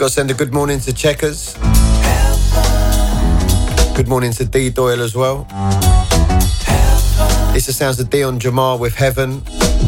Got to send a good morning to Checkers. Good morning to D Doyle as well. It's the sounds of Dion Jamar with Heaven.